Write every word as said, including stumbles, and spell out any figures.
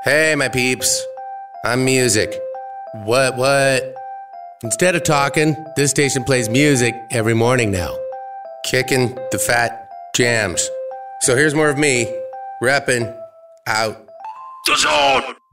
Hey, my peeps. I'm music. What, what? Instead of talking, this station plays music every morning now. Kicking the fat jams. So here's more of me, repping out. The Zone!